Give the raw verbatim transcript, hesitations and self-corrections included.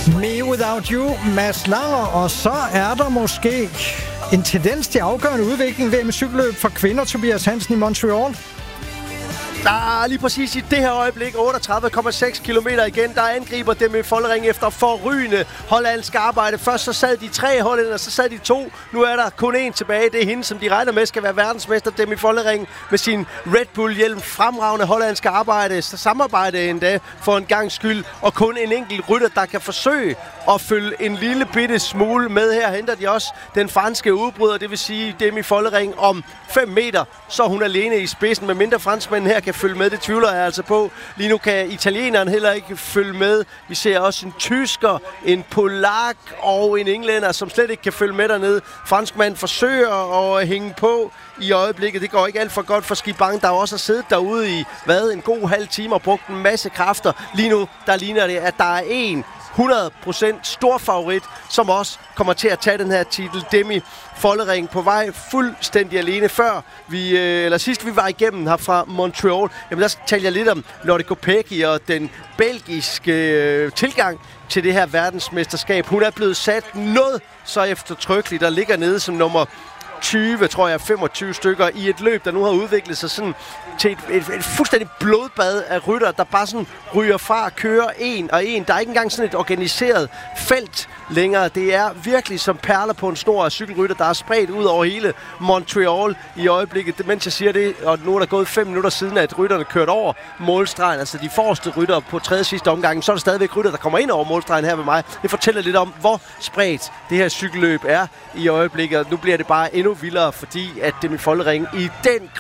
Me Without You, Mads Langer, og så er der måske en tendens til afgørende udvikling ved med cykelløb for kvinder, Tobias Hansen i Montreal. Der er lige præcis i det her øjeblik otteogtredive komma seks kilometer igen. Der angriber Demi Vollering efter forrygende hollandsk arbejde. Først så sad de tre hollænder, så sad de to. Nu er der kun én tilbage. Det er hende, som de regner med skal være verdensmester. Demi Vollering med sin Red Bull-hjelm. Fremragende hollandsk arbejde. Så samarbejde endda for en gang skyld. Og kun en enkelt rytter, der kan forsøge at følge en lille bitte smule med. Her henter de også den franske udbryder. Det vil sige Demi Vollering om fem meter. Så er hun alene i spidsen. Med mindre franskmænden her kan følge med. Det tvivler jeg altså på. Lige nu kan italieneren heller ikke følge med. Vi ser også en tysker, en polak og en englænder, som slet ikke kan følge med dernede. Franskmanden forsøger at hænge på i øjeblikket. Det går ikke alt for godt for Skibang, der også har siddet derude i hvad, en god halv time og brugt en masse kræfter. Lige nu, der ligner det, at der er en hundrede procent stor favorit, som også kommer til at tage den her titel. Demi Vollering på vej fuldstændig alene før vi, eller sidst vi var igennem her fra Montreal. Jamen der taler jeg lidt om Lotte Kopecky og den belgiske øh, tilgang til det her verdensmesterskab. Hun er blevet sat noget så eftertrykkeligt, der ligger nede som nummer tyve, tror jeg, femogtyve stykker i et løb, der nu har udviklet sig sådan til et, et, et fuldstændig blodbad af rytter, der bare sådan ryger fra, kører en og en. Der er ikke engang sådan et organiseret felt længere. Det er virkelig som perler på en snor af cykelrytter, der er spredt ud over hele Montreal i øjeblikket. Det, mens jeg siger det, og nu er der gået fem minutter siden, at rytterne kørte over målstregen, altså de forreste rytter på tredje sidste omgang, så er der stadigvæk rytter, der kommer ind over målstregen her ved mig. Det fortæller lidt om, hvor spredt det her cykelløb er i øjeblikket. Nu bliver det bare endnu vildere, fordi at Demi Vollering i den